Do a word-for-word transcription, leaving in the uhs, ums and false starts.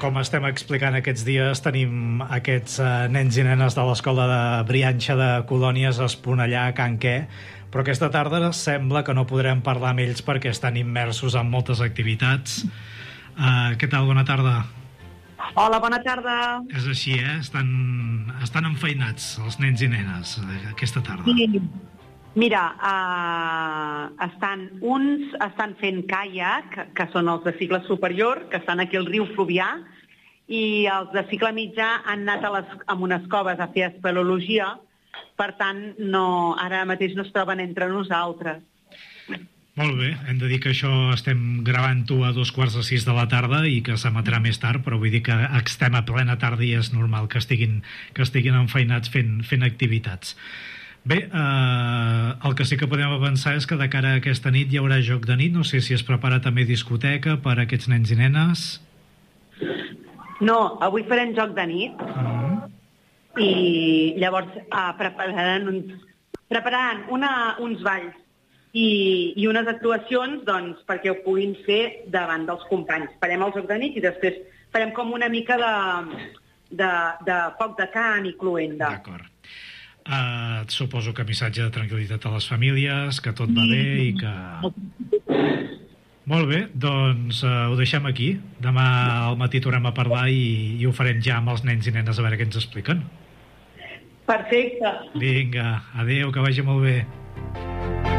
com estem explicant aquests dies, tenim aquests uh, nens i nenes de l'escola de Brianxa de Colònies a Esponellà, a Can Què, però aquesta tarda sembla que no podrem parlar amb ells perquè estan immersos en moltes activitats. Uh, què tal? Bona tarda. Hola, bona tarda. És així, eh? Estan, estan enfeinats, els nens i nenes, aquesta tarda. Sí. Mira, uh, estan, uns estan fent caiac, que són els de cicle superior, que estan aquí al riu Fluvià, i els de cicle mitjà han anat a, les, a unes coves a fer espeleologia, per tant, no, ara mateix no es troben entre nosaltres. Molt bé, hem de dir que això estem gravant-ho a dos quarts de sis de la tarda i que s'emetrà més tard, però vull dir que estem a plena tarda i és normal que estiguin, que estiguin enfeinats fent, fent activitats. Bé, eh, el que sí que podem avançar és que de cara a aquesta nit hi haurà joc de nit. No sé si es prepara també discoteca per a aquests nens i nenes. No, avui farem joc de nit uh-huh. i llavors eh, prepararan, uns, prepararan una, uns balls i, i unes actuacions doncs, perquè ho puguin fer davant dels companys. Farem el joc de nit i després farem com una mica de, de, de foc de cant i cluenda. D'acord. Uh, suposo que missatge de tranquil·litat a les famílies, que tot va bé i que... Molt bé, doncs uh, ho deixem aquí. Demà al matí tornem a parlar i, i ho farem ja amb els nens i nenes a veure què ens expliquen. Perfecte. Vinga, adéu, que vagi molt bé.